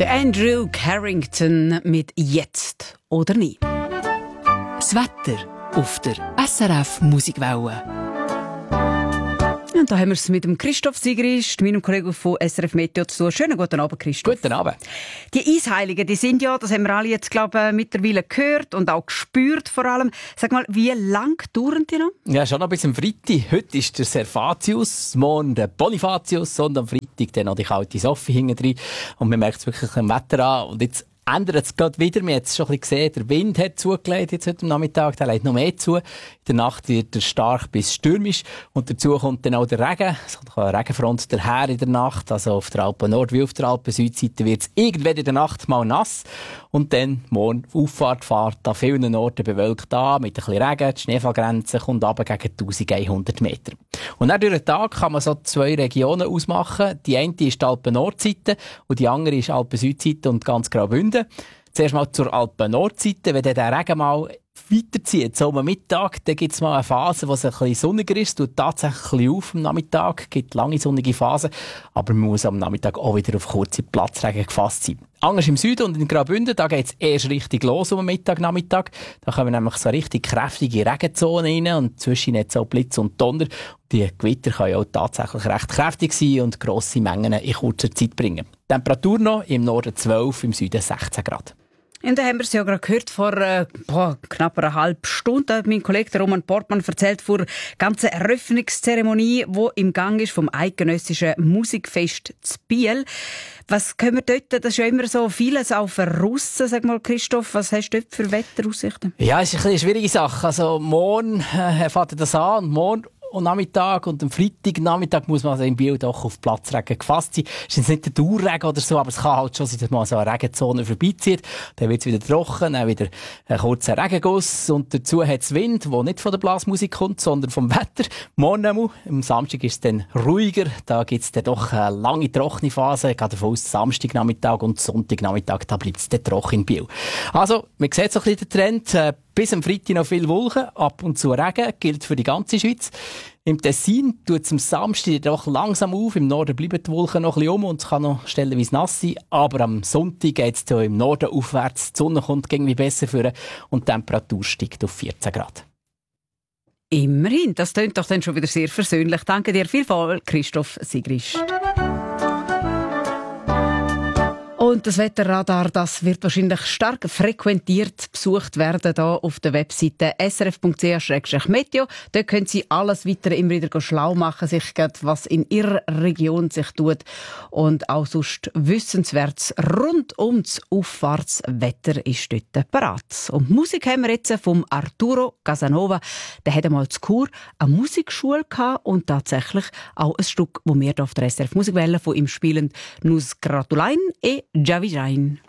Der Andrew Carrington mit «Jetzt oder nie». Das Wetter auf der SRF Musikwelle. Und da haben wir es mit dem Christoph Sigrist, meinem Kollegen von SRF Meteo, zu tun. Schönen guten Abend, Christoph. Guten Abend. Die Eisheiligen, die sind ja, das haben wir alle jetzt, glaube ich, mittlerweile gehört und auch gespürt vor allem. Sag mal, wie lang dauern die noch? Ja, schon noch bis am Freitag. Heute ist der Servatius, morgen der Bonifatius und am Freitag dann noch die kalte Sophie hinten drin. Und man merkt es wirklich am Wetter an. Und jetzt ändert es gerade wieder. Wir haben es schon ein bisschen gesehen, der Wind hat zugelegt jetzt heute Nachmittag, der legt noch mehr zu. In der Nacht wird er stark bis stürmisch und dazu kommt dann auch der Regen. Es kommt eine Regenfront daher in der Nacht, also auf der Alpen Nord wie auf der Alpen Südseite wird es irgendwann in der Nacht mal nass und dann morgen Auffahrt fährt an vielen Orten bewölkt an, mit ein bisschen Regen, die Schneefallgrenze kommt runter gegen 1100 Meter. Und dann durch den Tag kann man so 2 Regionen ausmachen. Die eine ist die Alpen Nordseite und die andere ist Alpen Südseite und ganz Graubünden. Zuerst mal zur Alpen Nordseite, wenn der Regen mal weiterzieht, so am Mittag, dann gibt es mal eine Phase, wo es ein bisschen sonniger ist, tut tatsächlich ein bisschen auf am Nachmittag, gibt lange sonnige Phasen, aber man muss am Nachmittag auch wieder auf kurze Platzregen gefasst sein. Anders im Süden und in Graubünden, da geht es erst richtig los am Nachmittag. Da kommen nämlich so richtig kräftige Regenzonen rein und zwischen jetzt auch Blitz und Donner. Die Gewitter können auch tatsächlich recht kräftig sein und grosse Mengen in kurzer Zeit bringen. Temperatur noch im Norden 12, im Süden 16 Grad. Und da haben wir es ja gerade gehört, vor knapp einer halben Stunde hat mein Kollege Roman Portmann erzählt von der ganzen Eröffnungszeremonie, die im Gang ist vom eidgenössischen Musikfest zu Biel. Was können wir dort, das ist ja immer so vieles auf Russen, sag mal Christoph, was hast du dort für Wetteraussichten? Ja, es ist eine schwierige Sache. Also morgen fängt das an und morgen und Nachmittag und am Freitagnachmittag muss man also in Biel doch auf Platzregen gefasst sein. Es ist jetzt nicht der Dauerregen oder so, aber es kann halt schon sein, dass man so eine Regenzone vorbeizieht. Dann wird es wieder trocken, dann wieder ein kurzer Regenguss und dazu hat es Wind, der nicht von der Blasmusik kommt, sondern vom Wetter. Morgen einmal, am Samstag ist es dann ruhiger, da gibt es dann doch eine lange trockene Phase. Ich gehe davon aus, Samstagnachmittag und Sonntagnachmittag, da bleibt es dann trocken in Biel. Also, man sieht so ein bisschen den Trend, bis am Freitag noch viel Wolken, ab und zu Regen, gilt für die ganze Schweiz. Im Tessin tut es am Samstag doch langsam auf. Im Norden bleiben die Wolken noch ein bisschen und es kann noch stellenweise nass sein. Aber am Sonntag geht es im Norden aufwärts. Die Sonne kommt irgendwie besser vor und die Temperatur steigt auf 14 Grad. Immerhin, das klingt doch dann schon wieder sehr versöhnlich. Danke dir vielmals, Christoph Sigrist. Und das Wetterradar, das wird wahrscheinlich stark frequentiert besucht werden hier auf der Webseite srf.ch/meteo. Dort können Sie alles weitere immer wieder schlau machen, sich was in Ihrer Region sich tut und auch sonst Wissenswertes rund ums Auffahrtswetter ist dort parat. Und Musik haben wir jetzt vom Arturo Casanova. Der hat einmal zu Chur eine Musikschule gehabt und tatsächlich auch ein Stück, das wir hier auf der SRF Musikwelle von ihm spielen, «Nus Gratulein e Javijain».